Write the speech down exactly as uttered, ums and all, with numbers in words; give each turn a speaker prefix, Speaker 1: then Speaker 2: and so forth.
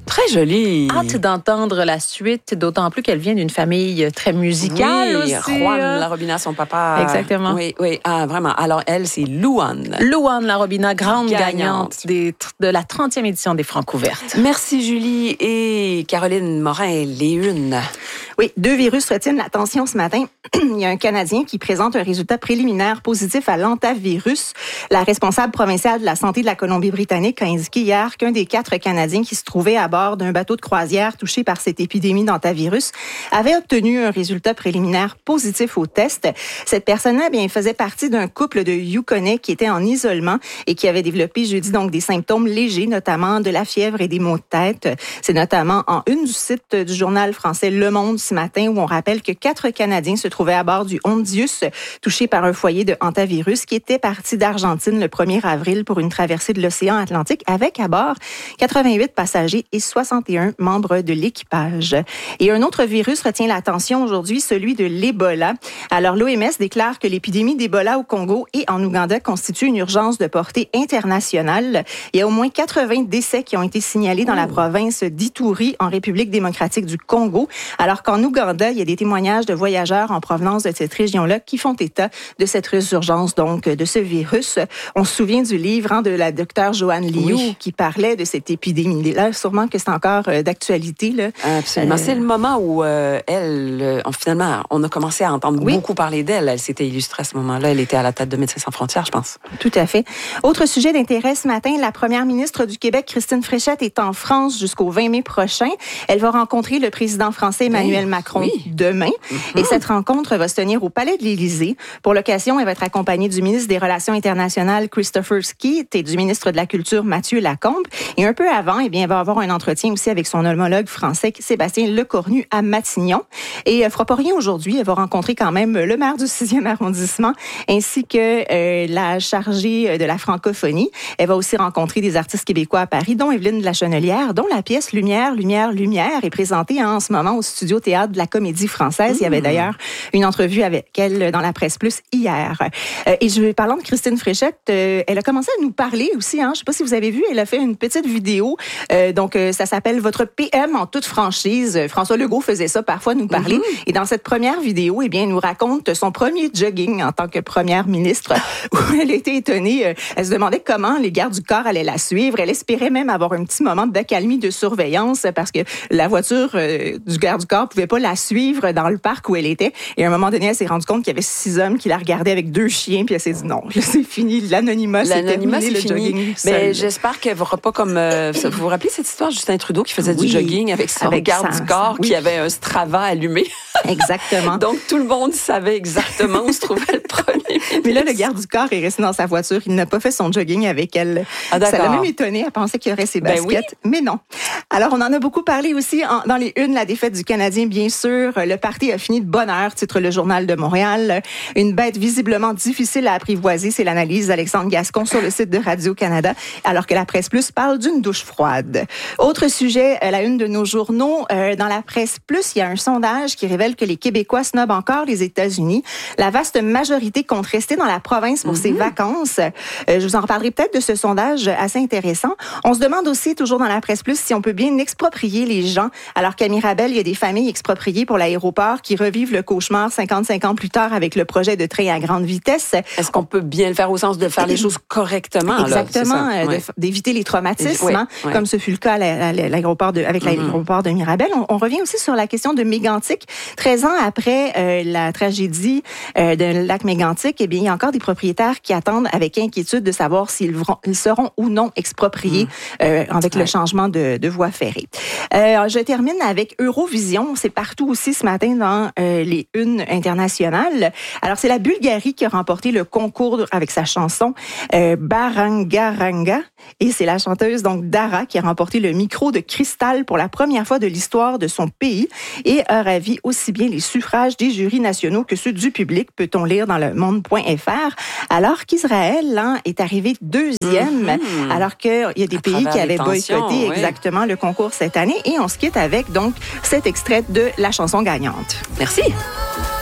Speaker 1: Très jolie.
Speaker 2: Hâte d'entendre la suite, d'autant plus qu'elle vient d'une famille très musicale
Speaker 1: oui,
Speaker 2: aussi.
Speaker 1: Juan Larobina, son papa.
Speaker 2: Exactement.
Speaker 1: Oui, oui, ah, vraiment. Alors, elle, c'est Louane.
Speaker 2: Louane Larobina, grande gagnante,
Speaker 1: Gagnante.
Speaker 2: des, de la trentième édition des Francs ouvertes.
Speaker 1: Merci, Julie. Et Caroline Morin, les unes.
Speaker 3: Oui, deux virus retiennent l'attention ce matin. Il y a un Canadien qui présente un résultat préliminaire positif à l'antavirus. La responsable provinciale de la santé de la Colombie-Britannique a indiqué hier qu'un des quatre Canadiens qui se trouvait à bord d'un bateau de croisière touché par cette épidémie d'antavirus avait obtenu un résultat préliminaire positif au test. Cette personne-là, bien, faisait partie d'un couple de Yukonnais qui était en isolement et qui avait développé jeudi donc des symptômes légers, notamment de la fièvre et des maux de tête. C'est notamment en une du site du journal français Le Monde ce matin où on rappelle que quatre Canadiens se trouvaient à bord du Hondius, touchés par un foyer de hantavirus, qui était parti d'Argentine le premier avril pour une traversée de l'océan Atlantique avec à bord quatre-vingt-huit passagers et soixante et un membres de l'équipage. Et un autre virus retient l'attention aujourd'hui, celui de l'Ebola. Alors, l'O M S déclare que l'épidémie d'Ebola au Congo et en Ouganda constitue une urgence de portée internationale. Il y a au moins quatre-vingts décès qui ont été signalés dans la province d'Ituri, en République démocratique du Congo, alors qu'en Ouganda, il y a des témoignages de voyageurs en provenance de cette région-là qui font état de cette résurgence, donc, de ce virus. On se souvient du livre hein, de la docteure Joanne Liu oui. qui parlait de cette épidémie-là. Sûrement que c'est encore euh, d'actualité. Là.
Speaker 1: Absolument. Euh... C'est le moment où euh, elle, euh, finalement, on a commencé à entendre oui. beaucoup parler d'elle. Elle s'était illustrée à ce moment-là. Elle était à la tête de Médecins sans frontières, je pense.
Speaker 3: Tout à fait. Autre sujet d'intérêt ce matin, la première ministre du Québec, Christine Fréchette, est en France jusqu'au vingt mai prochain. Elle va rencontrer le président français Emmanuel oui. Macron oui. demain. Mm-hmm. Et cette rencontre va se tenir au Palais de l'Élysée. Pour l'occasion, elle va être accompagnée du ministre des Relations internationales, Christopher Skeet, et du ministre de la Culture, Mathieu Lacombe. Et un peu avant, eh bien, elle va avoir un entretien aussi avec son homologue français, Sébastien Lecornu, à Matignon. Et elle fera pas rien aujourd'hui. Elle va rencontrer quand même le maire du sixième arrondissement, ainsi que euh, la chargée de la francophonie. Elle va aussi rencontrer des artistes québécois à Paris, dont Evelyne de la Chenelière, dont la pièce Lumière, Lumière, Lumière est présentée hein, en ce moment au Studio Théâtre de la Comédie Française. Mmh. Il y avait d'ailleurs une entrevue avec elle dans la Presse Plus hier. Euh, et je parlant de Christine Fréchette, euh, elle a commencé à nous parler aussi. Hein, je ne sais pas si vous avez vu, elle a fait une petite vidéo. Euh, donc, euh, ça s'appelle « Votre P M en toute franchise ». François Legault faisait ça parfois, nous parler. Mmh. Et dans cette première vidéo, eh bien, elle nous raconte son premier jogging en tant que première ministre, où elle était étonnée. Euh, elle se demandait comment les gardes du corps allaient la suivre. Elle espérait même avoir un petit moment d'accalmie de surveillance parce que la voiture euh, du garde du corps ne pouvait pas la suivre dans le parc où elle était. Et à un moment donné, elle s'est rendue compte qu'il y avait six hommes qui la regardaient avec deux chiens. Puis elle s'est dit non, c'est fini. L'anonymat,
Speaker 1: L'anonymat
Speaker 3: c'est
Speaker 1: fini.
Speaker 3: Le jogging
Speaker 1: Mais
Speaker 3: seul.
Speaker 1: j'espère qu'elle ne fera pas comme... Euh, vous vous rappelez cette histoire, Justin Trudeau qui faisait oui, du jogging avec son avec garde sa, du corps oui. qui avait un Strava allumé.
Speaker 3: Exactement.
Speaker 1: Donc, tout le monde savait exactement où se trouvait le premier ministre.
Speaker 3: Mais là, le garde du corps est resté dans sa voiture. Il n'a pas fait son jogging avec elle. Ah, ça l'a même étonné. Elle pensait qu'il y aurait ses baskets. Ben oui. Mais non. Alors, on en a beaucoup parlé aussi en, dans les unes, la défaite du Canadien, bien sûr. Le parti a fini de bonne heure, titre le Journal de Montréal. Une bête visiblement difficile à apprivoiser, c'est l'analyse d'Alexandre Gascon sur le site de Radio-Canada, alors que la Presse Plus parle d'une douche froide. Autre sujet, la une de nos journaux. Euh, dans la Presse Plus, il y a un sondage qui révèle que les Québécois snobent encore les États-Unis. La vaste majorité compte rester dans la province pour mm-hmm. ses vacances. Euh, je vous en reparlerai peut-être de ce sondage assez intéressant. On se demande aussi, toujours dans la Presse Plus, si on peut bien exproprier les gens, alors qu'à Mirabel, il y a des familles expropriées pour l'aéroport qui revivent le cauchemar cinquante-cinq ans plus tard avec le projet de train à grande vitesse.
Speaker 1: Est-ce qu'on peut bien le faire au sens de faire les choses correctement?
Speaker 3: Exactement,
Speaker 1: là,
Speaker 3: euh,
Speaker 1: ouais.
Speaker 3: d'éviter les traumatismes,
Speaker 1: ouais,
Speaker 3: hein,
Speaker 1: ouais.
Speaker 3: comme ce fut le cas à l'aéroport de, avec mm-hmm. l'aéroport de Mirabel. On, on revient aussi sur la question de Mégantic. treize ans après euh, la tragédie euh, de lac Mégantic, eh bien, il y a encore des propriétaires qui attendent avec inquiétude de savoir s'ils ils seront ou non expropriés mm. euh, avec ouais. le changement de, de voie ferrée. Euh, je termine avec Eurovision. C'est partout aussi ce matin dans euh, les unes internationales. Alors, c'est la Bulgarie qui a remporté le concours avec sa chanson euh, Barangaranga. Et c'est la chanteuse donc Dara qui a remporté le micro de cristal pour la première fois de l'histoire de son pays et a ravi aussi bien les suffrages des jurys nationaux que ceux du public, peut-on lire dans le monde point f r, alors qu'Israël hein, est arrivé deuxième, mm-hmm. alors qu'il y a des à pays qui avaient boycotté oui. exactement le concours cette année. Et on se quitte avec donc cet extrait de la chanson gagnante.
Speaker 1: Merci.